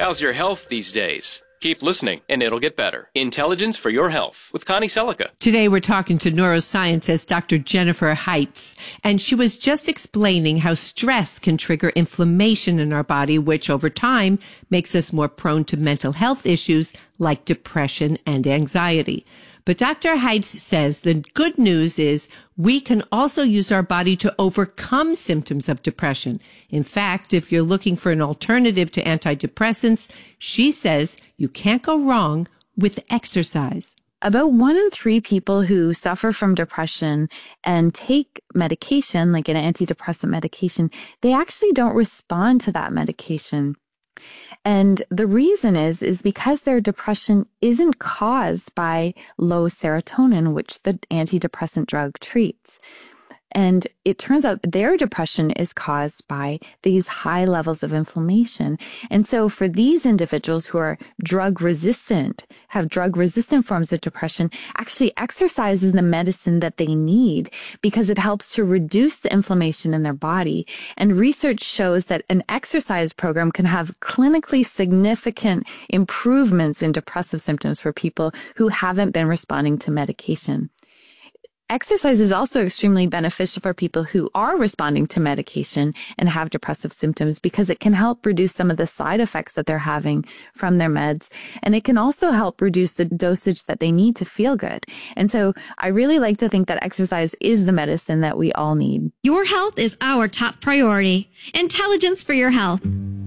How's your health these days? Keep listening, and it'll get better. Intelligence for Your Health with Connie Selica. Today, we're talking to neuroscientist Dr. Jennifer Heitz, and she was just explaining how stress can trigger inflammation in our body, which over time makes us more prone to mental health issues like depression and anxiety. But Dr. Heitz says the good news is we can also use our body to overcome symptoms of depression. In fact, if you're looking for an alternative to antidepressants, she says you can't go wrong with exercise. About 1 in 3 people who suffer from depression and take medication, like an antidepressant medication, they actually don't respond to that medication. And the reason is because their depression isn't caused by low serotonin, which the antidepressant drug treats. And it turns out their depression is caused by these high levels of inflammation. And so for these individuals who are drug resistant, have drug resistant forms of depression, actually exercise is the medicine that they need because it helps to reduce the inflammation in their body. And research shows that an exercise program can have clinically significant improvements in depressive symptoms for people who haven't been responding to medication. Exercise is also extremely beneficial for people who are responding to medication and have depressive symptoms because it can help reduce some of the side effects that they're having from their meds. And it can also help reduce the dosage that they need to feel good. And so I really like to think that exercise is the medicine that we all need. Your health is our top priority. Intelligence for Your Health.